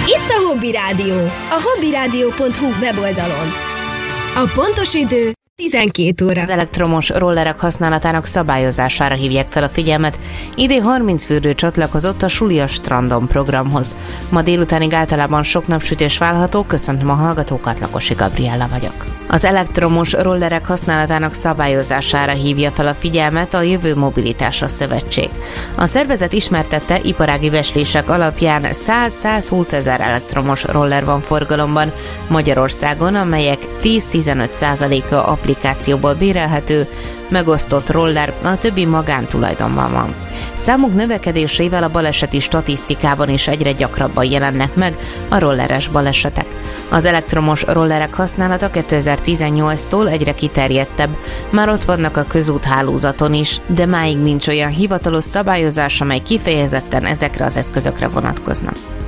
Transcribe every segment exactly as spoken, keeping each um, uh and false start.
Itt a Hobby Rádió, a hobbyrádió pont hu weboldalon. A pontos idő tizenkét óra. Az elektromos rollerek használatának szabályozására hívják fel a figyelmet. Idén harminc fürdő csatlakozott a Suli a strandon programhoz. Ma délutánig általában sok napsütés várható. Köszöntöm a hallgatókat, Lakosi Gabriella vagyok. Az elektromos rollerek használatának szabályozására hívja fel a figyelmet a Jövő Mobilitása Szövetség. A szervezet ismertette, iparági becslések alapján száz-százhúsz ezer elektromos roller van forgalomban Magyarországon, amelyek tíz-tizenöt százaléka applikációból bérelhető, megosztott roller, a többi magántulajdonban van. Számuk növekedésével a baleseti statisztikában is egyre gyakrabban jelennek meg a rolleres balesetek. Az elektromos rollerek használata kétezer-tizennyolctól egyre kiterjedtebb, már ott vannak a közúthálózaton is, de máig nincs olyan hivatalos szabályozás, amely kifejezetten ezekre az eszközökre vonatkozna.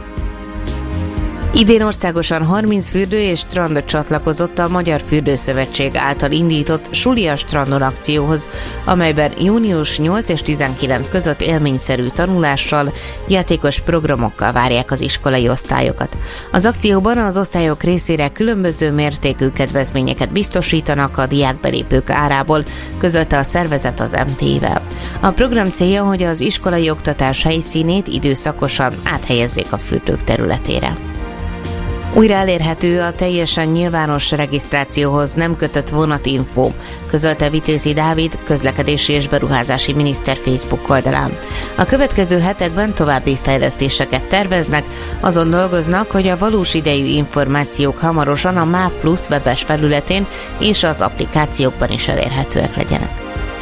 Idén országosan harminc fürdő és strand csatlakozott a Magyar Fürdőszövetség által indított Suli a strandon akcióhoz, amelyben június nyolc és tizenkilenc között élményszerű tanulással, játékos programokkal várják az iskolai osztályokat. Az akcióban az osztályok részére különböző mértékű kedvezményeket biztosítanak a diákbelépők árából, közölte a szervezet az em té i-vel. A program célja, hogy az iskolai oktatás helyszínét időszakosan áthelyezzék a fürdők területére. Újra elérhető a teljesen nyilvános regisztrációhoz nem kötött vonatinfó, közölte Vitézi Dávid, közlekedési és beruházási miniszter Facebook oldalán. A következő hetekben további fejlesztéseket terveznek, azon dolgoznak, hogy a valós idejű információk hamarosan a MÁV Plusz webes felületén és az applikációkban is elérhetőek legyenek.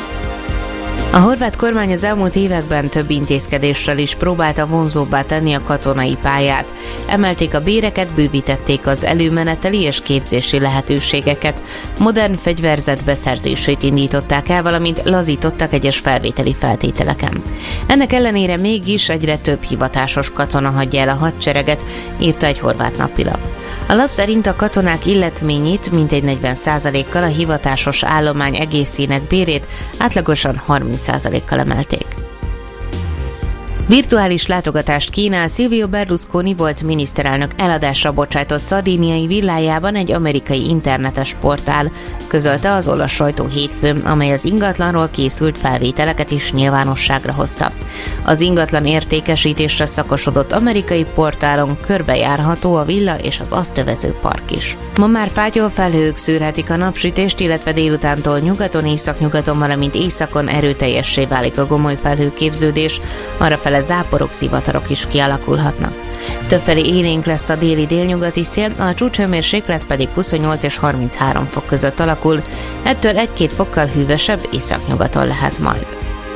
A horvát kormány az elmúlt években több intézkedéssel is próbálta vonzóbbá tenni a katonai pályát. Emelték a béreket, bővítették az előmeneteli és képzési lehetőségeket, modern fegyverzet beszerzését indították el, valamint lazítottak egyes felvételi feltételeken. Ennek ellenére mégis egyre több hivatásos katona hagyja el a hadsereget, írta egy horvát napilap. A lap szerint a katonák illetményét mintegy negyven százalékkal, a hivatásos állomány egészének bérét átlagosan harminc százalékkal emelték. Virtuális látogatást kínál Silvio Berlusconi volt miniszterelnök eladásra bocsájtott szardíniai villájában egy amerikai internetes portál, közölte az olasz sajtó hétfőn, amely az ingatlanról készült felvételeket is nyilvánosságra hozta. Az ingatlan értékesítésre szakosodott amerikai portálon körbejárható a villa és az azt övező park is. Ma már fátyolfelhők szűrhetik a napsütést, illetve délutántól nyugaton, északnyugaton, valamint északon erőteljessé válik a gomoly felhőképződés, arrafele záporok, szivatarok is kialakulhatnak. Többfelé élénk lesz a déli délnyugati szél, a csúcshőmérséklet pedig huszonnyolc és harminchárom fok között alakul, ettől egy-két fokkal hűvösebb északnyugaton lehet majd.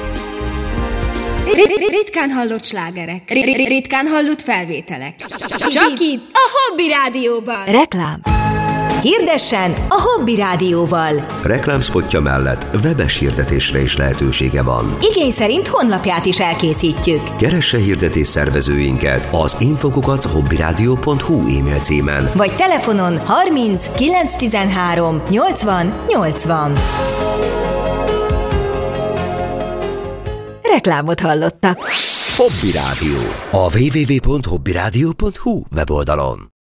Ritkán hallott slágerek, ritkán hallott felvételek. Csak itt, a Hobby Rádióban. Reklám. Hirdessen a Hobby Rádióval. Reklámszpotja mellett webes hirdetésre is lehetősége van. Igény szerint honlapját is elkészítjük. Keresse hirdetés szervezőinket az infokukat hobbyrádió pont hu e-mail címen. Vagy telefonon harminc kilencszáztizenhárom nyolcvan nyolcvan. Reklámot hallottak. Hobby Rádió. A double-u double-u double-u pont hobbyrádió pont hu weboldalon.